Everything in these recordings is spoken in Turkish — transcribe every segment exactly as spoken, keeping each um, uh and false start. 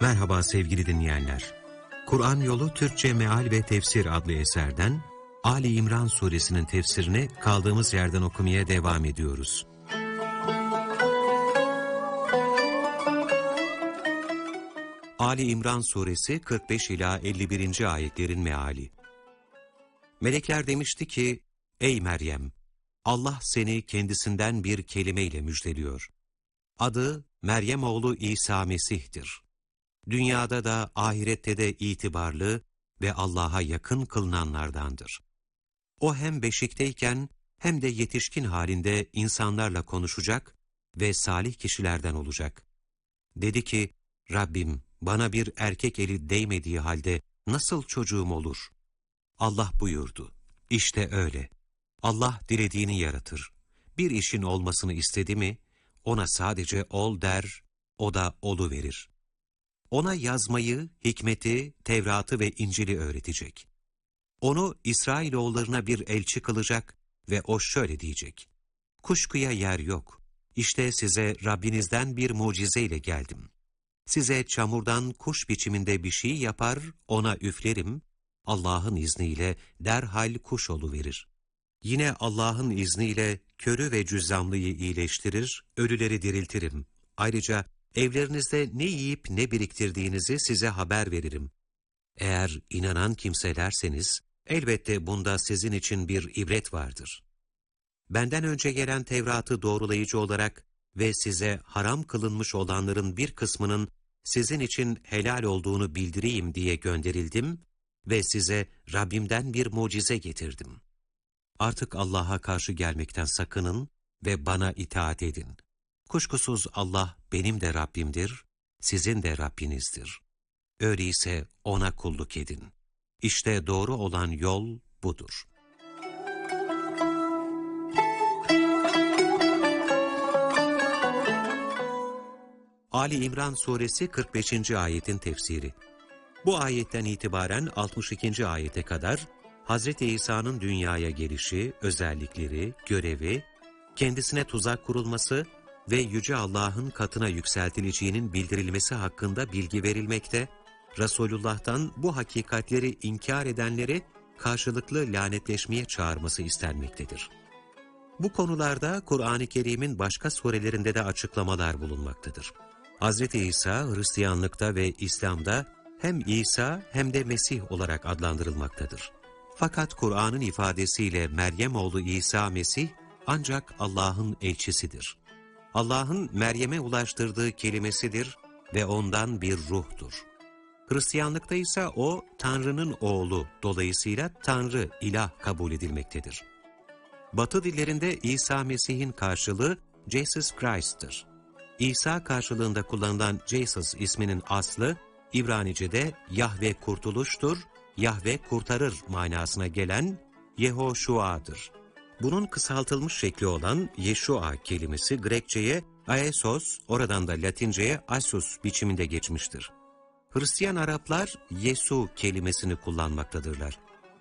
Merhaba sevgili dinleyenler. Kur'an Yolu Türkçe Meal ve Tefsir adlı eserden Ali İmran suresinin tefsirini kaldığımız yerden okumaya devam ediyoruz. Ali İmran suresi kırk beş ila elli birinci ayetlerin meali. Melekler demişti ki, ey Meryem, Allah seni kendisinden bir kelimeyle müjdeliyor. Adı Meryem oğlu İsa Mesih'tir. Dünyada da ahirette de itibarlı ve Allah'a yakın kılınanlardandır. O hem beşikteyken hem de yetişkin halinde insanlarla konuşacak ve salih kişilerden olacak. Dedi ki, Rabbim bana bir erkek eli değmediği halde nasıl çocuğum olur? Allah buyurdu, İşte öyle. Allah dilediğini yaratır. Bir işin olmasını istedi mi, ona sadece ol der, o da oluverir. Ona yazmayı, hikmeti, Tevrat'ı ve İncil'i öğretecek. Onu İsrailoğullarına bir elçi kılacak ve o şöyle diyecek. Kuşkuya yer yok. İşte size Rabbinizden bir mucizeyle geldim. Size çamurdan kuş biçiminde bir şey yapar, ona üflerim. Allah'ın izniyle derhal kuş oluverir. Yine Allah'ın izniyle körü ve cüzzamlıyı iyileştirir, ölüleri diriltirim. Ayrıca evlerinizde ne yiyip ne biriktirdiğinizi size haber veririm. Eğer inanan kimselerseniz, elbette bunda sizin için bir ibret vardır. Benden önce gelen Tevrat'ı doğrulayıcı olarak ve size haram kılınmış olanların bir kısmının sizin için helal olduğunu bildireyim diye gönderildim ve size Rabbimden bir mucize getirdim. Artık Allah'a karşı gelmekten sakının ve bana itaat edin. Kuşkusuz Allah benim de Rabbimdir, sizin de Rabbinizdir. Öyleyse ona kulluk edin. İşte doğru olan yol budur. Ali İmran suresi kırk beşinci ayetin tefsiri. Bu ayetten itibaren altmış ikinci ayete kadar Hazreti İsa'nın dünyaya gelişi, özellikleri, görevi, kendisine tuzak kurulması ve Yüce Allah'ın katına yükseltileceğinin bildirilmesi hakkında bilgi verilmekte, Resulullah'tan bu hakikatleri inkar edenleri karşılıklı lanetleşmeye çağırması istenmektedir. Bu konularda Kur'an-ı Kerim'in başka surelerinde de açıklamalar bulunmaktadır. Hazreti İsa Hristiyanlıkta ve İslam'da hem İsa hem de Mesih olarak adlandırılmaktadır. Fakat Kur'an'ın ifadesiyle Meryem oğlu İsa Mesih ancak Allah'ın elçisidir. Allah'ın Meryem'e ulaştırdığı kelimesidir ve ondan bir ruhtur. Hristiyanlıkta ise o Tanrı'nın oğlu, dolayısıyla Tanrı, ilah kabul edilmektedir. Batı dillerinde İsa Mesih'in karşılığı Jesus Christ'tır. İsa karşılığında kullanılan Jesus isminin aslı İbranice'de Yahve kurtuluştur, Yahve kurtarır manasına gelen Yehoşua'dır. Bunun kısaltılmış şekli olan Yeşua kelimesi Grekçe'ye Aesos, oradan da Latince'ye Asus biçiminde geçmiştir. Hristiyan Araplar Yesu kelimesini kullanmaktadırlar.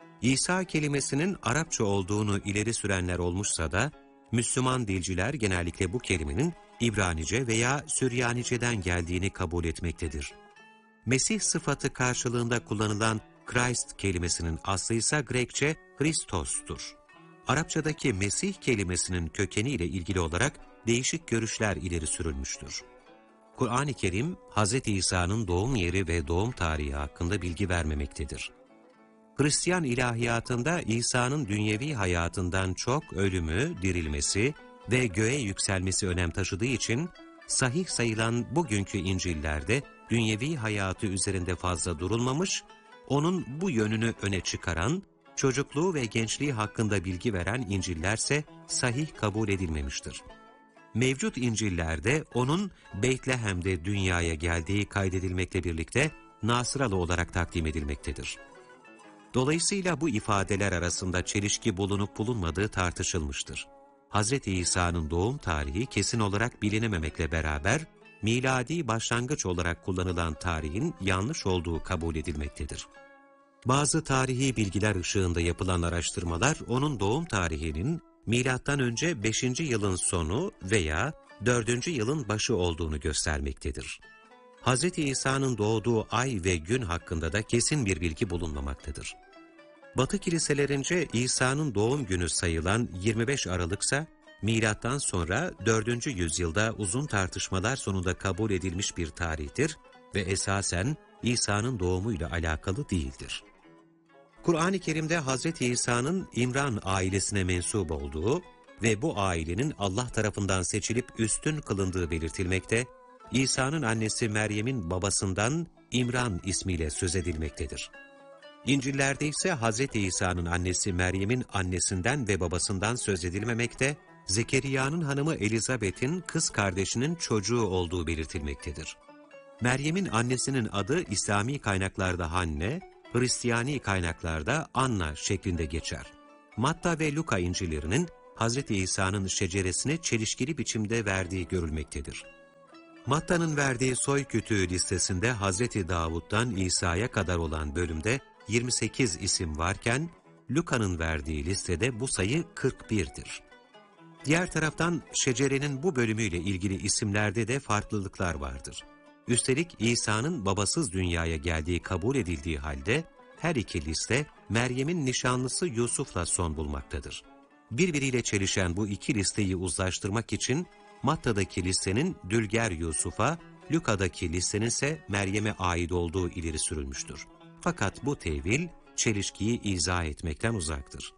İsa kelimesinin Arapça olduğunu ileri sürenler olmuşsa da, Müslüman dilciler genellikle bu kelimenin İbranice veya Süryanice'den geldiğini kabul etmektedir. Mesih sıfatı karşılığında kullanılan Christ kelimesinin aslı ise Grekçe Christos'tur. Arapçadaki Mesih kelimesinin kökeniyle ilgili olarak değişik görüşler ileri sürülmüştür. Kur'an-ı Kerim, Hz. İsa'nın doğum yeri ve doğum tarihi hakkında bilgi vermemektedir. Hristiyan ilahiyatında İsa'nın dünyevi hayatından çok ölümü, dirilmesi ve göğe yükselmesi önem taşıdığı için, sahih sayılan bugünkü İncil'lerde dünyevi hayatı üzerinde fazla durulmamış, onun bu yönünü öne çıkaran, çocukluğu ve gençliği hakkında bilgi veren İncil'lerse sahih kabul edilmemiştir. Mevcut İncil'lerde onun Beytlehem'de dünyaya geldiği kaydedilmekle birlikte Nasıralı olarak takdim edilmektedir. Dolayısıyla bu ifadeler arasında çelişki bulunup bulunmadığı tartışılmıştır. Hazreti İsa'nın doğum tarihi kesin olarak bilinememekle beraber, miladi başlangıç olarak kullanılan tarihin yanlış olduğu kabul edilmektedir. Bazı tarihi bilgiler ışığında yapılan araştırmalar, onun doğum tarihinin milattan önce beşinci yılın sonu veya dördüncü yılın başı olduğunu göstermektedir. Hazreti İsa'nın doğduğu ay ve gün hakkında da kesin bir bilgi bulunmamaktadır. Batı kiliselerince İsa'nın doğum günü sayılan yirmi beş Aralık'sa, milattan sonra dördüncü yüzyılda uzun tartışmalar sonunda kabul edilmiş bir tarihtir ve esasen İsa'nın doğumuyla alakalı değildir. Kur'an-ı Kerim'de Hazreti İsa'nın İmran ailesine mensup olduğu ve bu ailenin Allah tarafından seçilip üstün kılındığı belirtilmekte, İsa'nın annesi Meryem'in babasından İmran ismiyle söz edilmektedir. İncil'lerde ise Hazreti İsa'nın annesi Meryem'in annesinden ve babasından söz edilmemekte, Zekeriya'nın hanımı Elizabeth'in kız kardeşinin çocuğu olduğu belirtilmektedir. Meryem'in annesinin adı İslami kaynaklarda Hanne, Hristiyani kaynaklarda Anna şeklinde geçer. Matta ve Luka İncil'lerinin Hazreti İsa'nın şeceresine çelişkili biçimde verdiği görülmektedir. Matta'nın verdiği soy kütüğü listesinde Hazreti Davud'dan İsa'ya kadar olan bölümde yirmi sekiz isim varken, Luka'nın verdiği listede bu sayı kırk bir'dir. Diğer taraftan şecerenin bu bölümüyle ilgili isimlerde de farklılıklar vardır. Üstelik İsa'nın babasız dünyaya geldiği kabul edildiği halde, her iki liste Meryem'in nişanlısı Yusuf'la son bulmaktadır. Birbiriyle çelişen bu iki listeyi uzlaştırmak için, Matta'daki listenin Dülger Yusuf'a, Luka'daki listenin ise Meryem'e ait olduğu ileri sürülmüştür. Fakat bu tevil, çelişkiyi izah etmekten uzaktır.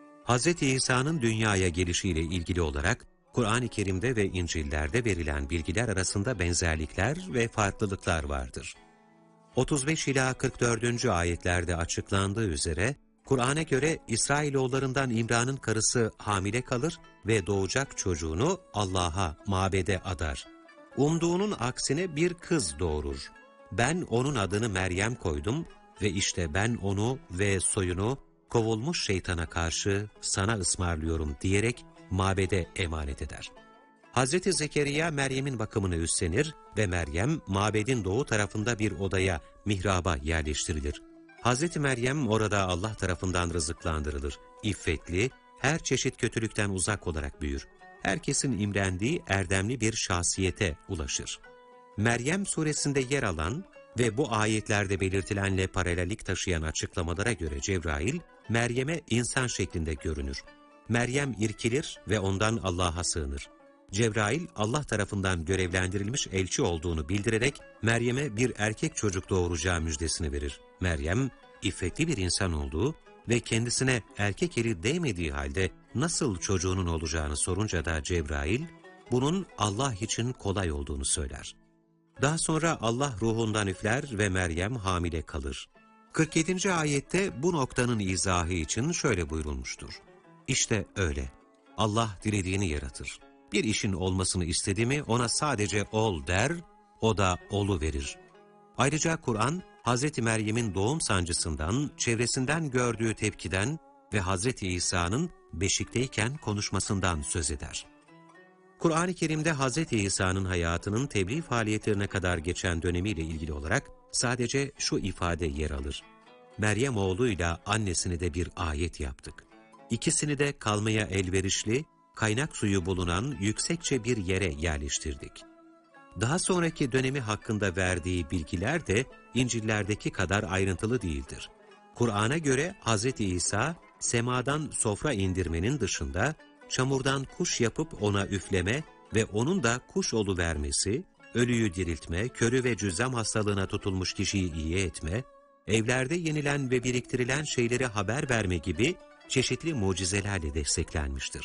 Hz. İsa'nın dünyaya gelişiyle ilgili olarak, Kur'an-ı Kerim'de ve İncil'lerde verilen bilgiler arasında benzerlikler ve farklılıklar vardır. otuz beş ila kırk dördüncü ayetlerde açıklandığı üzere, Kur'an'a göre İsrailoğullarından İmran'ın karısı hamile kalır ve doğacak çocuğunu Allah'a, mabede adar. Umduğunun aksine bir kız doğurur. Ben onun adını Meryem koydum ve işte ben onu ve soyunu kovulmuş şeytana karşı sana ısmarlıyorum diyerek mabede emanet eder. Hazreti Zekeriya Meryem'in bakımını üstlenir ve Meryem mabedin doğu tarafında bir odaya, mihraba yerleştirilir. Hazreti Meryem orada Allah tarafından rızıklandırılır. İffetli, her çeşit kötülükten uzak olarak büyür. Herkesin imrendiği erdemli bir şahsiyete ulaşır. Meryem suresinde yer alan ve bu ayetlerde belirtilenle paralellik taşıyan açıklamalara göre Cebrail, Meryem'e insan şeklinde görünür. Meryem irkilir ve ondan Allah'a sığınır. Cebrail, Allah tarafından görevlendirilmiş elçi olduğunu bildirerek Meryem'e bir erkek çocuk doğuracağı müjdesini verir. Meryem, iffetli bir insan olduğu ve kendisine erkek eli değmediği halde nasıl çocuğunun olacağını sorunca da Cebrail, bunun Allah için kolay olduğunu söyler. Daha sonra Allah ruhundan üfler ve Meryem hamile kalır. kırk yedinci ayette bu noktanın izahı için şöyle buyurulmuştur. İşte öyle. Allah dilediğini yaratır. Bir işin olmasını istedi mi ona sadece ol der, o da olu verir. Ayrıca Kur'an, Hazreti Meryem'in doğum sancısından, çevresinden gördüğü tepkiden ve Hazreti İsa'nın beşikteyken konuşmasından söz eder. Kur'an-ı Kerim'de Hazreti İsa'nın hayatının tebliğ faaliyetlerine kadar geçen dönemiyle ilgili olarak sadece şu ifade yer alır. Meryem oğluyla annesini de bir ayet yaptık. İkisini de kalmaya elverişli, kaynak suyu bulunan yüksekçe bir yere yerleştirdik. Daha sonraki dönemi hakkında verdiği bilgiler de İncil'lerdeki kadar ayrıntılı değildir. Kur'an'a göre Hazreti İsa, semadan sofra indirmenin dışında, çamurdan kuş yapıp ona üfleme ve onun da kuş oluvermesi, ölüyü diriltme, körü ve cüzzam hastalığına tutulmuş kişiyi iyi etme, evlerde yenilen ve biriktirilen şeyleri haber verme gibi çeşitli mucizelerle desteklenmiştir.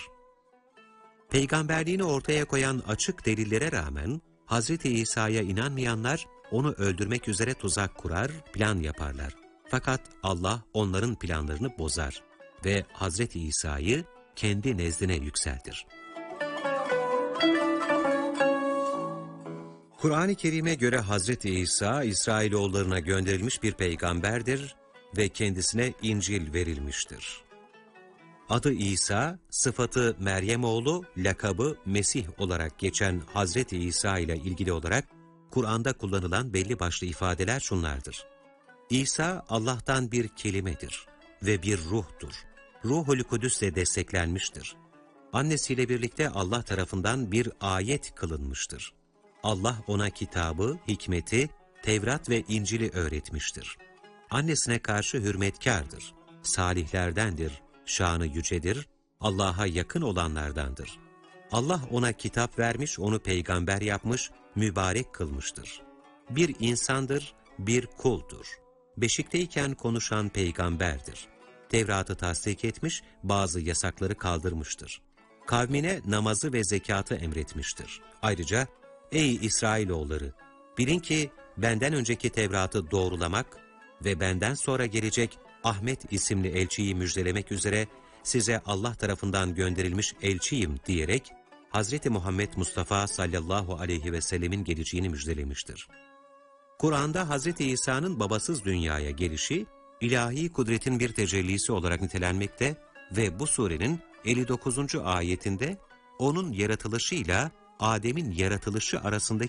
Peygamberliğini ortaya koyan açık delillere rağmen, Hazreti İsa'ya inanmayanlar onu öldürmek üzere tuzak kurar, plan yaparlar. Fakat Allah onların planlarını bozar ve Hazreti İsa'yı kendi nezdine yükseltir. Kur'an-ı Kerim'e göre Hazreti İsa, İsrailoğullarına gönderilmiş bir peygamberdir ve kendisine İncil verilmiştir. Adı İsa, sıfatı Meryem oğlu, lakabı Mesih olarak geçen Hazreti İsa ile ilgili olarak Kur'an'da kullanılan belli başlı ifadeler şunlardır. İsa Allah'tan bir kelimedir ve bir ruhtur. Ruhul Kudüs'le desteklenmiştir. Annesiyle birlikte Allah tarafından bir ayet kılınmıştır. Allah ona kitabı, hikmeti, Tevrat ve İncil'i öğretmiştir. Annesine karşı hürmetkardır, salihlerdendir, şanı yücedir, Allah'a yakın olanlardandır. Allah ona kitap vermiş, onu peygamber yapmış, mübarek kılmıştır. Bir insandır, bir kuldur. Beşikteyken konuşan peygamberdir. Tevrat'ı tasdik etmiş, bazı yasakları kaldırmıştır. Kavmine namazı ve zekatı emretmiştir. Ayrıca, ey İsrailoğulları! Bilin ki benden önceki Tevrat'ı doğrulamak ve benden sonra gelecek Ahmet isimli elçiyi müjdelemek üzere size Allah tarafından gönderilmiş elçiyim diyerek Hazreti Muhammed Mustafa sallallahu aleyhi ve sellemin geleceğini müjdelemiştir. Kur'an'da Hazreti İsa'nın babasız dünyaya gelişi, ilahi kudretin bir tecellisi olarak nitelenmekte ve bu surenin elli dokuzuncu ayetinde onun yaratılışıyla Adem'in yaratılışı arasındaki